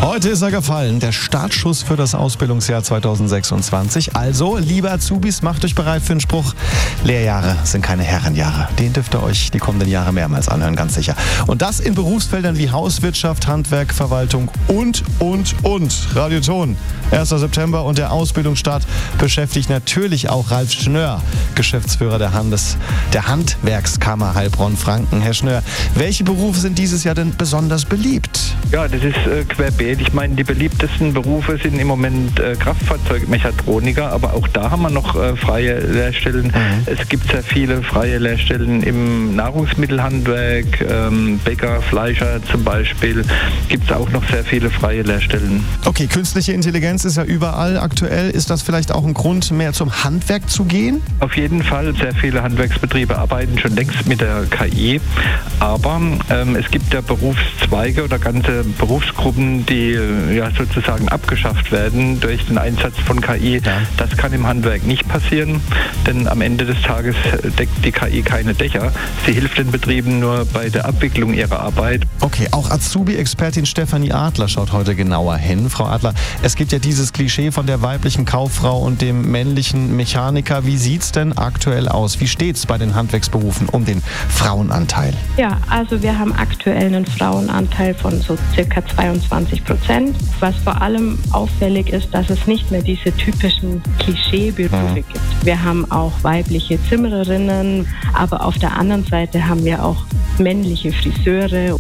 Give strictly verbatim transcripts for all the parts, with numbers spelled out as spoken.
Heute ist er gefallen, der Startschuss für das Ausbildungsjahr zweitausendsechsundzwanzig. Also, liebe Azubis, macht euch bereit für den Spruch, Lehrjahre sind keine Herrenjahre. Den dürft ihr euch die kommenden Jahre mehrmals anhören, ganz sicher. Und das in Berufsfeldern wie Hauswirtschaft, Handwerk, Verwaltung und, und, und. Radioton, erster September und der Ausbildungsstart beschäftigt natürlich auch Ralf Schnörr, Geschäftsführer der, Handes, der Handwerkskammer Heilbronn-Franken. Herr Schnörr, welche Berufe sind dieses Jahr denn besonders beliebt? Ja, das ist äh, querbeet. Ich meine, die beliebtesten Berufe sind im Moment äh, Kraftfahrzeugmechatroniker, aber auch da haben wir noch äh, freie Lehrstellen. Mhm. Es gibt sehr viele freie Lehrstellen im Nahrungsmittelhandwerk, ähm, Bäcker, Fleischer zum Beispiel. Gibt es auch noch sehr viele freie Lehrstellen. Okay, künstliche Intelligenz ist ja überall aktuell. Ist das vielleicht auch ein Grund, mehr zum Handwerk zu gehen? Auf jeden Fall. Sehr viele Handwerksbetriebe arbeiten schon längst mit der K I. Aber ähm, es gibt ja Berufszweige oder ganze Berufsgruppen, die ja sozusagen abgeschafft werden durch den Einsatz von K I. Ja. Das kann im Handwerk nicht passieren, denn am Ende des Tages deckt die K I keine Dächer. Sie hilft den Betrieben nur bei der Abwicklung ihrer Arbeit. Okay, auch Azubi-Expertin Stefanie Adler schaut heute genauer hin. Frau Adler, es gibt ja dieses Klischee von der weiblichen Kauffrau und dem männlichen Mechaniker. Wie sieht's denn aktuell aus? Wie steht's bei den Handwerksberufen um den Frauenanteil? Ja, also wir haben aktuell einen Frauenanteil von so circa zweiundzwanzig Prozent. Was vor allem auffällig ist, dass es nicht mehr diese typischen Klischeeberufe mhm. gibt. Wir haben auch weibliche Zimmererinnen, aber auf der anderen Seite haben wir auch männliche Friseure.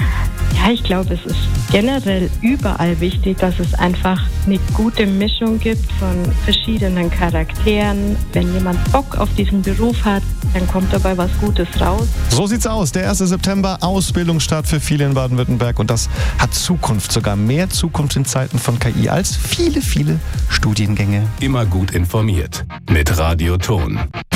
Ja, ich glaube, es ist generell überall wichtig, dass es einfach eine gute Mischung gibt von verschiedenen Charakteren. Wenn jemand Bock auf diesen Beruf hat, dann kommt dabei was Gutes raus. So sieht's aus. Der erste September, Ausbildungsstart für viele in Baden-Württemberg. Und das hat Zukunft, sogar mehr Zukunft in Zeiten von K I als viele, viele Studiengänge. Immer gut informiert mit Radioton.